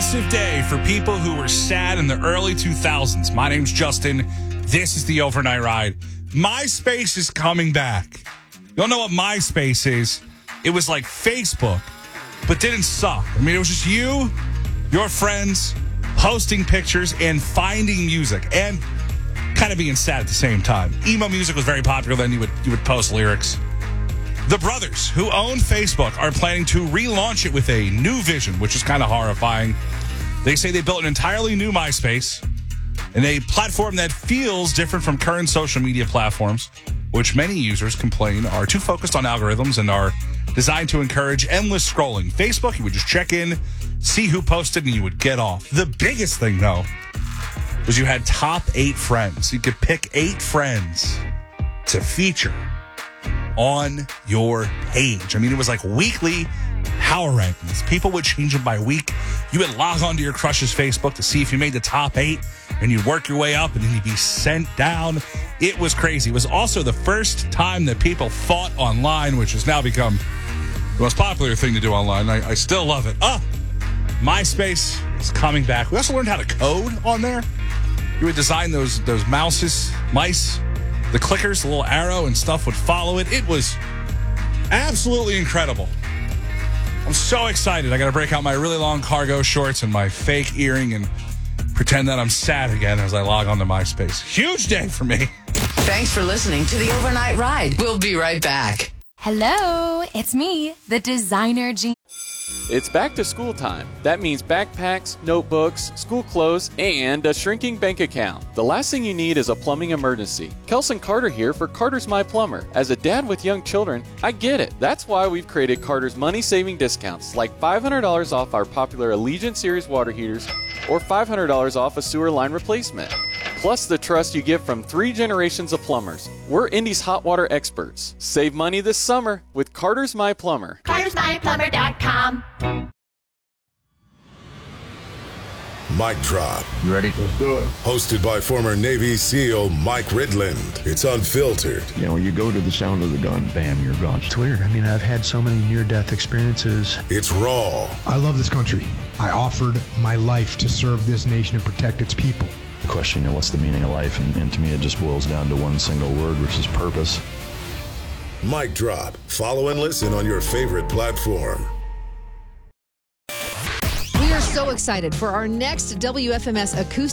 massive day for people who were sad in the early 2000s. My name's Justin. This is the Overnight Ride. MySpace is coming back. You don't know what MySpace is? It was like Facebook, but didn't suck. I mean, it was just you, your friends, posting pictures and finding music and kind of being sad at the same time. Emo music was very popular then. You would post lyrics. The brothers who own Facebook are planning to relaunch it with a new vision, which is kind of horrifying. They say they built an entirely new MySpace and a platform that feels different from current social media platforms, which many users complain are too focused on algorithms and are designed to encourage endless scrolling. Facebook, you would just check in, see who posted, and you would get off. The biggest thing, though, was you had top 8 friends. You could pick 8 friends to feature on your page. I mean, it was like weekly power rankings. People would change them by week. You would log onto your crush's Facebook to see if you made the top 8, and you'd work your way up, and then you'd be sent down. It was crazy. It was also the first time that people fought online, which has now become the most popular thing to do online. I still love it. MySpace is coming back. We also learned how to code on there. You would design those mice, the clickers, the little arrow and stuff would follow it. It was absolutely incredible. I'm so excited. I got to break out my really long cargo shorts and my fake earring and pretend that I'm sad again as I log on to MySpace. Huge day for me. Thanks for listening to the Overnight Ride. We'll be right back. Hello, it's me, the designer Jean. It's back to school time. That means backpacks, notebooks, school clothes, and a shrinking bank account. The last thing you need is a plumbing emergency. Kelson Carter here for Carter's My Plumber. As a dad with young children, I get it. That's why we've created Carter's money-saving discounts, like $500 off our popular Allegiant Series water heaters or $500 off a sewer line replacement. Plus the trust you get from 3 generations of plumbers. We're Indy's hot water experts. Save money this summer with Carter's My Plumber. CartersMyPlumber.com. Mic Drop. You ready? Let's do it. Hosted by former Navy SEAL Mike Ridland. It's unfiltered. You know, you go to the sound of the gun, bam, you're gone. It's weird. I mean, I've had so many near-death experiences. It's raw. I love this country. I offered my life to serve this nation and protect its people. The question, you know, what's the meaning of life? And to me, it just boils down to one single word, which is purpose. Mic Drop. Follow and listen on your favorite platform. We are so excited for our next WFMS acoustic